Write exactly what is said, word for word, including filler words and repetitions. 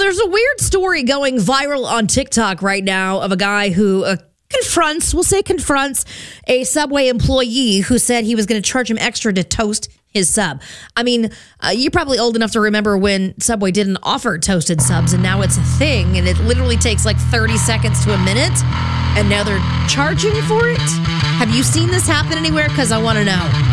there's a weird story going viral on TikTok right now of a guy who uh, confronts, we'll say confronts, a Subway employee who said he was going to charge him extra to toast his sub. I mean, uh, you're probably old enough to remember when Subway didn't offer toasted subs, and now it's a thing, and it literally takes like thirty seconds to a minute, and now they're charging for it? Have you seen this happen anywhere? Because I want to know.